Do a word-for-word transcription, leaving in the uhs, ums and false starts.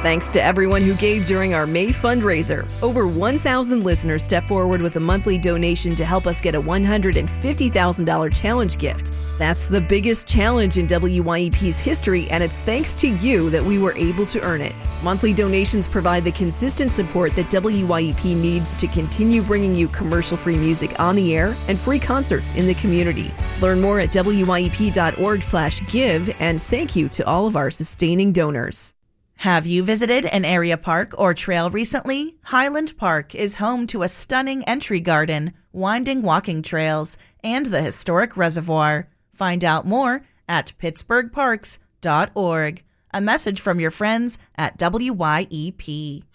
Thanks to everyone who gave during our May fundraiser. Over one thousand listeners stepped forward with a monthly donation to help us get a one hundred fifty thousand dollars challenge gift. That's the biggest challenge in W Y E P's history, and it's thanks to you that we were able to earn it. Monthly donations provide the consistent support that W Y E P needs to continue bringing you commercial-free music on the air and free concerts in the community. Learn more at W Y E P dot org slash give, and thank you to all of our sustaining donors. Have you visited an area park or trail recently? Highland Park is home to a stunning entry garden, winding walking trails, and the historic reservoir. Find out more at pittsburgh parks dot org. A message from your friends at W Y E P.